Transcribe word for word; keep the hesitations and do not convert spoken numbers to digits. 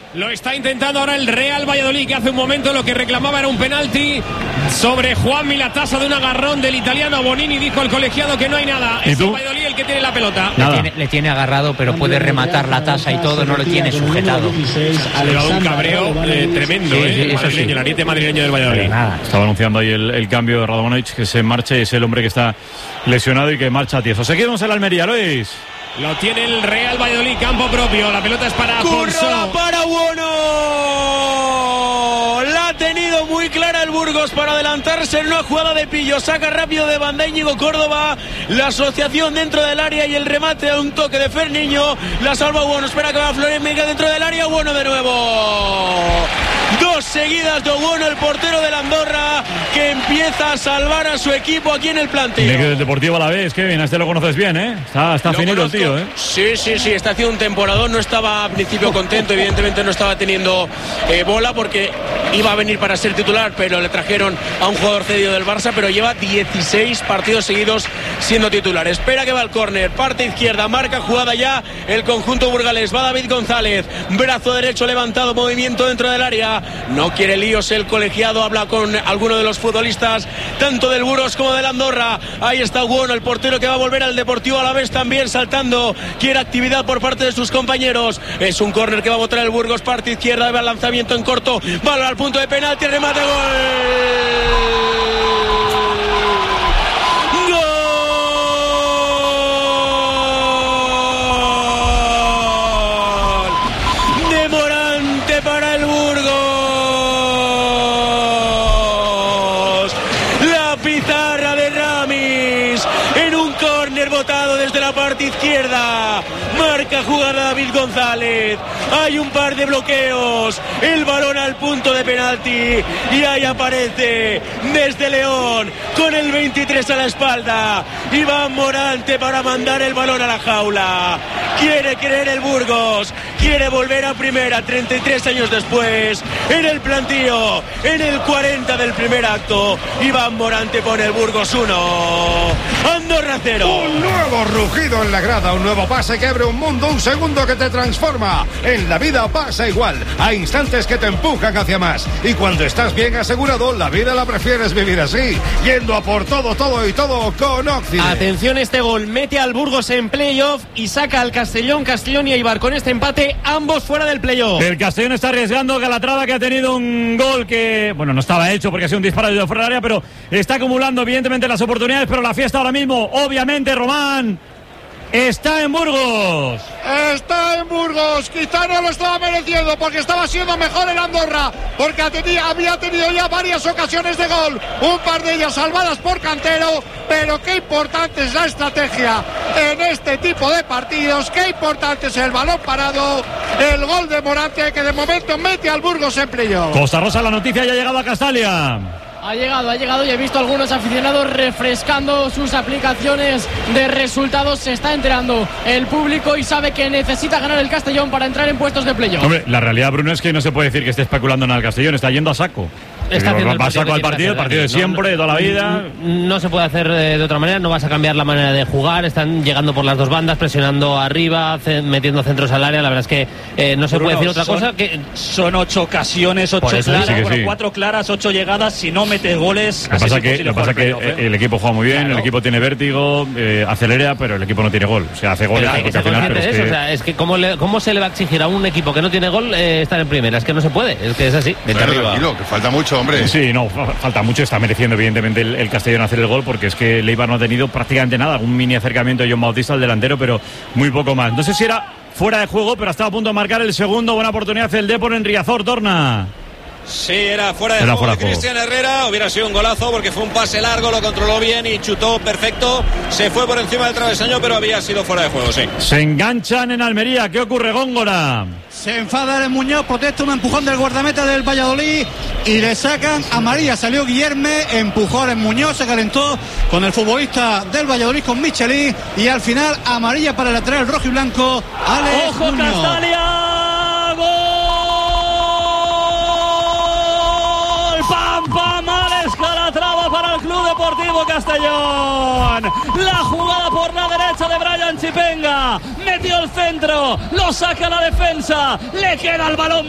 Lo está intentando ahora el Real Valladolid, que hace un momento lo que reclamaba era un penalti sobre Juanmi, la tasa de un agarrón del italiano Bonini. Dijo el colegiado que no hay nada. Es el Valladolid el que tiene la pelota. Le tiene, le tiene agarrado, pero puede rematar la tasa y todo, no lo tiene sujetado. Ha dado un cabreo eh, tremendo, sí, sí, eh, eso sí. El ariete madrileño del Valladolid. Nada. Estaba anunciando ahí el, el cambio de Radovanovic, que se marcha y es el hombre que está lesionado y que marcha a tieso. Seguimos en la Almería, Luis. Lo tiene el Real Valladolid, campo propio. La pelota es para Currola para Buono. La ha tenido muy clara el Burgos para adelantarse en una jugada de pillo. Saca rápido de banda Íñigo Córdoba. La asociación dentro del área y el remate a un toque de Ferniño. La salva Buono. Espera que va Flores Miguel dentro del área. Buono de nuevo. Dos seguidas de Buono, el portero de la Andorra, que empieza a salvar a su equipo aquí en el planteo. Del Deportivo a la vez, Kevin, a este lo conoces bien, ¿eh? Está, está finito el tío, ¿eh? Sí, sí, sí, está haciendo un temporadón. No estaba al principio contento, evidentemente no estaba teniendo eh, bola porque iba a venir para ser titular, pero le trajeron a un jugador cedido del Barça, pero lleva dieciséis partidos seguidos siendo titular. Espera que va al córner, parte izquierda, marca jugada ya el conjunto burgalés. Va David González, brazo derecho levantado, movimiento dentro del área. No quiere líos el colegiado, habla con alguno de los futbolistas, tanto del Burgos como del Andorra. Ahí está Buono, el portero que va a volver al Deportivo Alavés también saltando. Quiere actividad por parte de sus compañeros. Es un córner que va a botar el Burgos, parte izquierda, va el lanzamiento en corto, balón al punto de penalti, remate, gol. Desde la parte izquierda, marca jugada David González. Hay un par de bloqueos, el balón al punto de penalti y ahí aparece desde León con el veintitrés a la espalda Iván Morante para mandar el balón a la jaula. Quiere creer el Burgos, quiere volver a primera treinta y tres años después. En el plantío, en el cuarenta del primer acto, Iván Morante pone el Burgos uno, Andorra cero. Un nuevo rugido en la grada, un nuevo pase que abre un mundo, un segundo que te transforma. En la vida pasa igual, hay instantes que te empujan hacia más. Y cuando estás bien asegurado, la vida la prefieres vivir así, yendo a por todo, todo y todo con Occident. Atención, este gol mete al Burgos en playoff y saca al Castellón, Castellón y Eibar. Con este empate, ambos fuera del playoff. El Castellón está arriesgando, Calatrava, que ha tenido un gol que, bueno, no estaba hecho porque ha sido un disparo de fuera del área, pero está acumulando evidentemente las oportunidades. Pero la fiesta ahora mismo, obviamente, Román, está en Burgos. Está en Burgos. Quizá no lo estaba mereciendo porque estaba siendo mejor el Andorra, porque tenía, había tenido ya varias ocasiones de gol, un par de ellas salvadas por Cantero. Pero qué importante es la estrategia en este tipo de partidos, qué importante es el balón parado, el gol de Morante, que de momento mete al Burgos en playoff. Costa Rosa, la noticia ya ha llegado a Castalia. Ha llegado, ha llegado y he visto a algunos aficionados refrescando sus aplicaciones de resultados. Se está enterando el público y sabe que necesita ganar el Castellón para entrar en puestos de playoff. Hombre, la realidad, Bruno, es que no se puede decir que esté especulando en el Castellón, está yendo a saco. Está va, va a saco al partido, el partido de no, siempre, no, de toda la vida. No se puede hacer de, de otra manera, no vas a cambiar la manera de jugar. Están llegando por las dos bandas, presionando arriba, ce, metiendo centros al área. La verdad es que eh, no se Bruno, puede decir otra son, cosa. que Son ocho ocasiones, ocho eso, claras, sí bueno, sí. cuatro claras, ocho llegadas. Si no metes goles, lo que pasa que, lo pasa que playoff, ¿eh? el equipo juega muy bien, claro. El equipo tiene vértigo, eh, acelera, pero el equipo no tiene gol. O sea, hace goles. Pero hay que ser consciente de eso. O sea, es que ¿cómo, le, ¿cómo se le va a exigir a un equipo que no tiene gol eh, estar en primera? Es que no se puede, es que es así. Bueno, tranquilo, que falta mucho, hombre. Sí, no, falta mucho. Está mereciendo evidentemente el, el Castellón hacer el gol, porque es que el Eibar no ha tenido prácticamente nada. Un mini acercamiento de John Bautista al delantero, pero muy poco más. No sé si era fuera de juego, pero estaba a punto de marcar el segundo. Buena oportunidad el Depor en Riazor, Torna. Sí, era fuera de era juego fuera de Cristian Herrera. Hubiera sido un golazo porque fue un pase largo, lo controló bien y chutó perfecto. Se fue por encima del travesaño, pero había sido fuera de juego, sí. Se enganchan en Almería. ¿Qué ocurre, Góngora? Se enfada el Muñoz, protesta un empujón del guardameta del Valladolid y le sacan amarilla. Salió Guillerme, empujó al Muñoz, se calentó con el futbolista del Valladolid, con Michelin, y al final amarilla para el lateral rojo y blanco, Alex ¡Ojo, Muñoz! Castalia! ¡Gol! ¡Pam, pam! Alex Calatrava para el Club Deportivo Castellón. La jugada por la derecha de Brian Chipenga. Metió el centro, lo saca la defensa, le queda el balón